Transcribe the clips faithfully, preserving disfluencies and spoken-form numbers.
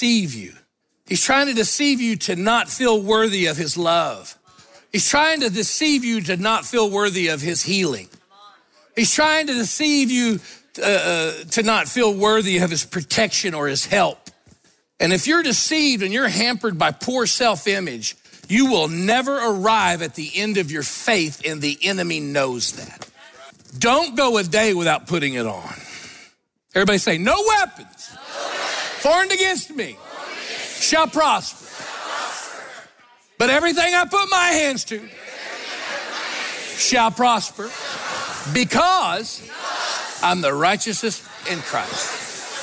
deceive you. He's trying to deceive you to not feel worthy of his love. He's trying to deceive you to not feel worthy of his healing. He's trying to deceive you uh, uh, to not feel worthy of his protection or his help. And if you're deceived and you're hampered by poor self-image, you will never arrive at the end of your faith, and the enemy knows that. Don't go a day without putting it on. Everybody say, no weapons, no weapons. formed against me against shall prosper. prosper. But everything I put my hands to shall prosper because I'm the righteousness in Christ.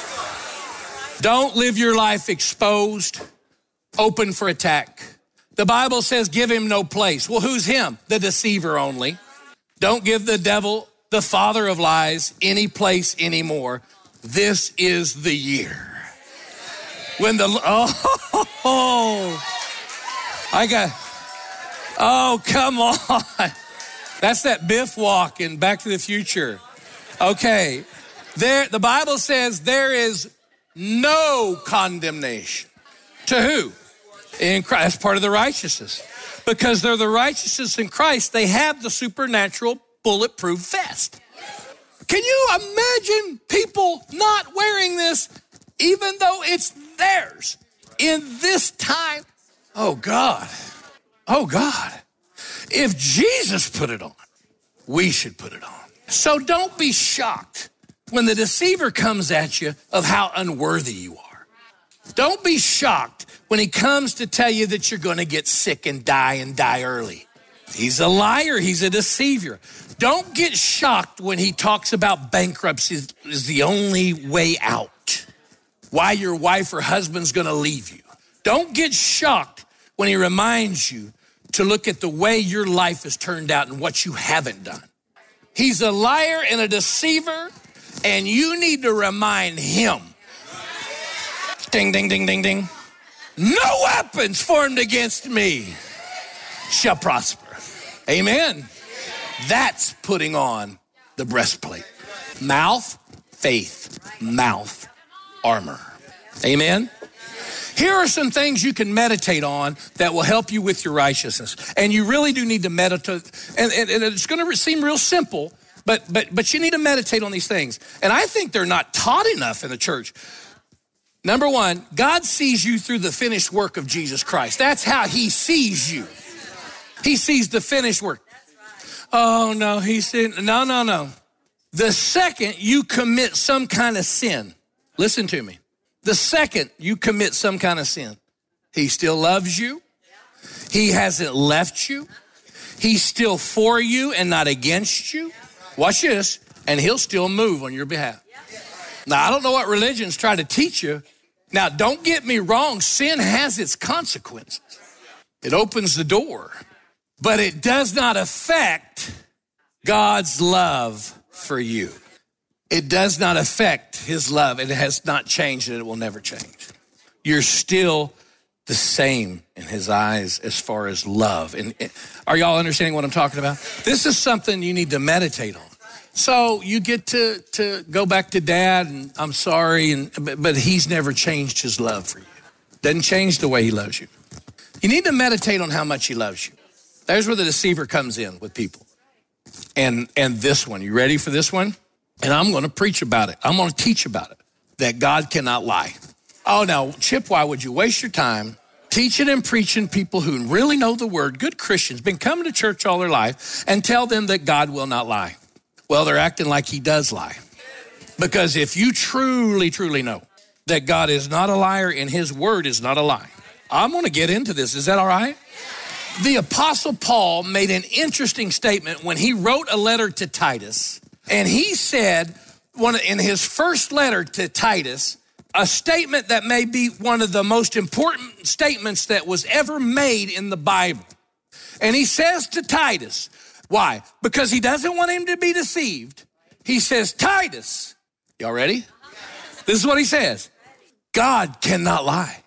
Don't live your life exposed, open for attack. The Bible says give him no place. Well, who's him? The deceiver only. Don't give the devil, the father of lies, any place anymore. This is the year. When the, oh, oh I got, oh, come on. That's that Biff walk in Back to the Future. Okay, there. The Bible says there is no condemnation. To who? In Christ. That's part of the righteousness. Because they're the righteousness in Christ, they have the supernatural bulletproof vest. Can you imagine people not wearing this even though it's theirs in this time? Oh God, oh God. If Jesus put it on, we should put it on. So don't be shocked when the deceiver comes at you of how unworthy you are. Don't be shocked when he comes to tell you that you're going to get sick and die and die early. He's a liar. He's a deceiver. Don't get shocked when he talks about bankruptcy is, is the only way out. Why your wife or husband's going to leave you. Don't get shocked when he reminds you to look at the way your life has turned out and what you haven't done. He's a liar and a deceiver, and you need to remind him. Ding, ding, ding, ding, ding. No weapons formed against me shall prosper. Amen. That's putting on the breastplate. Mouth, faith, mouth, armor. Amen. Here are some things you can meditate on that will help you with your righteousness. And you really do need to meditate. And, and, and it's going to seem real simple, but, but, but you need to meditate on these things. And I think they're not taught enough in the church. Number one, God sees you through the finished work of Jesus Christ. That's how he sees you. He sees the finished work. Oh, no, he said, no, no, no. The second you commit some kind of sin, listen to me. The second you commit some kind of sin, he still loves you. He hasn't left you. He's still for you and not against you. Watch this, and he'll still move on your behalf. Now, I don't know what religions try to teach you. Now, don't get me wrong. Sin has its consequences. It opens the door, but it does not affect God's love for you. It does not affect his love. It has not changed, and it will never change. You're still the same in his eyes as far as love. And are y'all understanding what I'm talking about? This is something you need to meditate on. So you get to, to go back to dad, and I'm sorry, and but, but he's never changed his love for you. Doesn't change the way he loves you. You need to meditate on how much he loves you. There's where the deceiver comes in with people. And, and this one, you ready for this one? And I'm going to preach about it. I'm going to teach about it, that God cannot lie. Oh, now, Chip, why would you waste your time teaching and preaching people who really know the word, good Christians, been coming to church all their life, and tell them that God will not lie? Well, they're acting like he does lie. Because if you truly, truly know that God is not a liar and his word is not a lie, I'm going to get into this. Is that all right? The Apostle Paul made an interesting statement when he wrote a letter to Titus. And he said, one in his first letter to Titus, a statement that may be one of the most important statements that was ever made in the Bible. And he says to Titus, why? Because he doesn't want him to be deceived. He says, Titus, y'all ready? This is what he says. God cannot lie.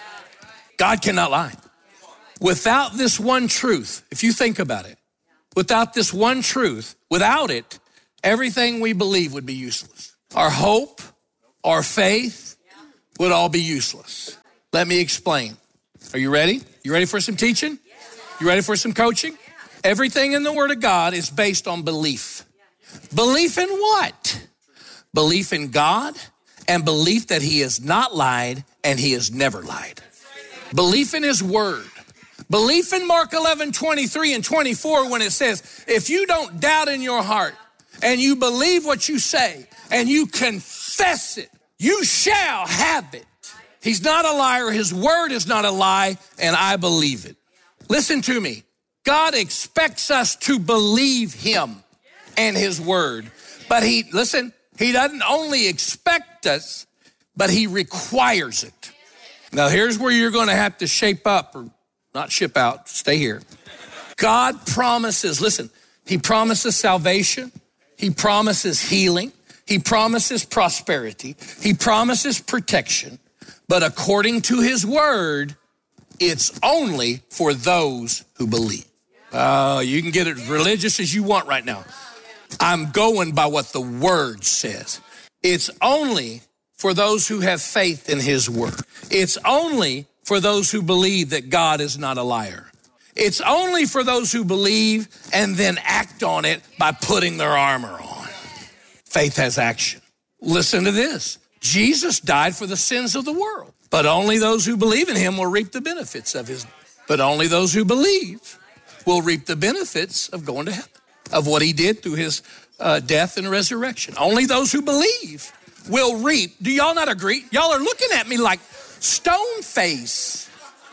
God cannot lie. Without this one truth, if you think about it, without this one truth, without it, everything we believe would be useless. Our hope, our faith would all be useless. Let me explain. Are you ready? You ready for some teaching? You ready for some coaching? Everything in the Word of God is based on belief. Belief in what? Belief in God and belief that He has not lied and He has never lied. Belief in His Word. Belief in Mark eleven, twenty-three and twenty-four when it says, if you don't doubt in your heart and you believe what you say and you confess it, you shall have it. He's not a liar. His Word is not a lie, and I believe it. Listen to me. God expects us to believe Him and His Word. But He, listen, He doesn't only expect us, but He requires it. Now, here's where you're going to have to shape up, or not ship out, stay here. God promises, listen, He promises salvation. He promises healing. He promises prosperity. He promises protection. But according to His Word, it's only for those who believe. Oh, uh, you can get as religious as you want right now. I'm going by what the Word says. It's only for those who have faith in His Word. It's only for those who believe that God is not a liar. It's only for those who believe and then act on it by putting their armor on. Faith has action. Listen to this. Jesus died for the sins of the world, but only those who believe in Him will reap the benefits of His. But only those who believe will reap the benefits of going to heaven, of what He did through His uh, death and resurrection. Only those who believe will reap. Do y'all not agree? Y'all are looking at me like stone face.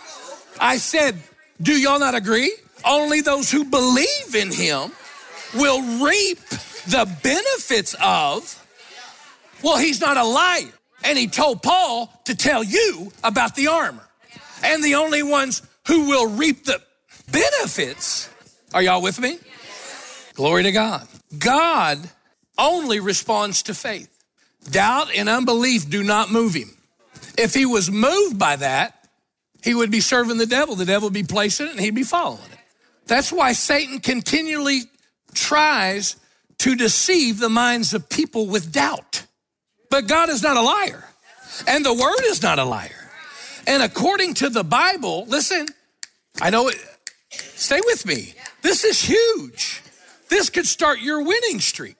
I said, do y'all not agree? Only those who believe in Him will reap the benefits of. Well, He's not a liar. And He told Paul to tell you about the armor. And the only ones who will reap the benefits, are y'all with me? Glory to God. God only responds to faith. Doubt and unbelief do not move Him. If He was moved by that, He would be serving the devil. The devil would be placing it and He'd be following it. That's why Satan continually tries to deceive the minds of people with doubt. But God is not a liar, and the Word is not a liar. And according to the Bible, listen, I know it, stay with me. This is huge. This could start your winning streak.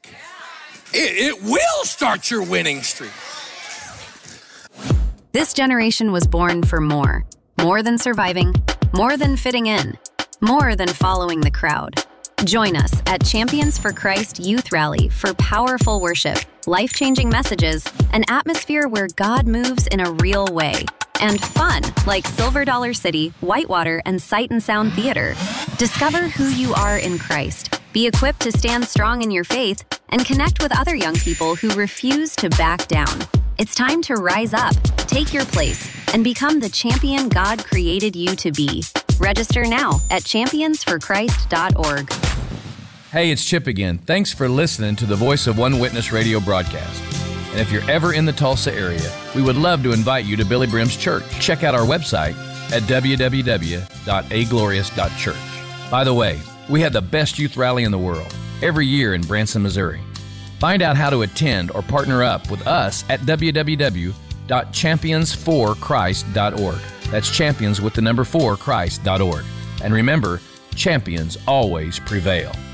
It, it will start your winning streak. This generation was born for more. More than surviving, more than fitting in, more than following the crowd. Join us at Champions for Christ Youth Rally for powerful worship, life-changing messages, an atmosphere where God moves in a real way, and fun like Silver Dollar City, Whitewater, and Sight and Sound Theater. Discover who you are in Christ, be equipped to stand strong in your faith, and connect with other young people who refuse to back down. It's time to rise up, take your place, and become the champion God created you to be. Register now at champions for christ dot org. Hey, it's Chip again. Thanks for listening to the Voice of One Witness radio broadcast. And if you're ever in the Tulsa area, we would love to invite you to Billy Brim's church. Check out our website at w w w dot a glorious dot church. By the way, we have the best youth rally in the world every year in Branson, Missouri. Find out how to attend or partner up with us at w w w dot champions for christ dot org. That's champions with the number four, Christ dot org. And remember, champions always prevail.